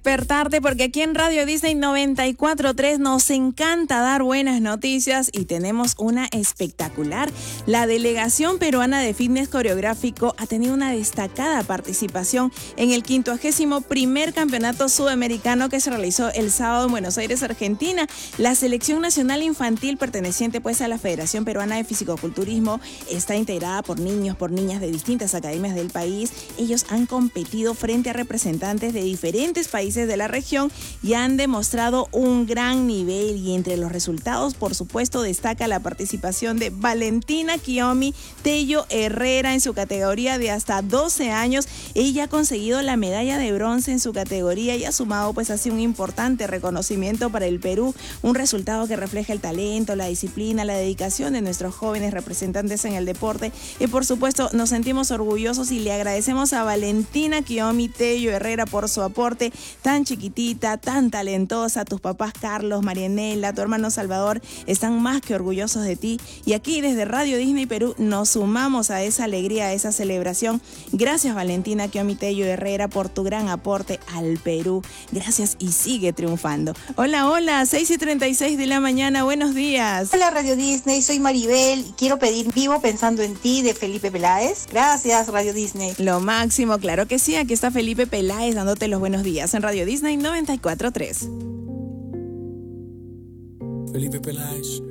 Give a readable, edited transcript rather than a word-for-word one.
Despertarte, porque aquí en Radio Disney 94.3 nos encanta dar buenas noticias y tenemos una espectacular. La delegación peruana de fitness coreográfico ha tenido una destacada participación en el 51º Campeonato Sudamericano que se realizó el sábado en Buenos Aires, Argentina. La selección nacional infantil perteneciente pues a la Federación Peruana de Fisicoculturismo está integrada por niños, por niñas de distintas academias del país. Ellos han competido frente a representantes de diferentes países de la región y han demostrado un gran nivel, y entre los resultados, por supuesto, destaca la participación de Valentina Kiyomi Tello Herrera en su categoría de hasta 12 años. Ella ha conseguido la medalla de bronce en su categoría y ha sumado pues así un importante reconocimiento para el Perú, un resultado que refleja el talento, la disciplina, la dedicación de nuestros jóvenes representantes en el deporte, y por supuesto nos sentimos orgullosos y le agradecemos a Valentina Kiyomi Tello Herrera por su aporte. Tan chiquitita, tan talentosa. Tus papás Carlos, Marianela, tu hermano Salvador están más que orgullosos de ti, y aquí desde Radio Disney Perú nos sumamos a esa alegría, a esa celebración. Gracias, Valentina Kiyomi Tello Herrera, por tu gran aporte al Perú. Gracias y sigue triunfando. Hola, 6:36 de la mañana, buenos días. Hola Radio Disney, soy Maribel y quiero pedir Vivo Pensando en Ti de Felipe Peláez. Gracias Radio Disney. Lo máximo, claro que sí, aquí está Felipe Peláez dándote los buenos días en Radio Disney 94.3. Felipe Peláez.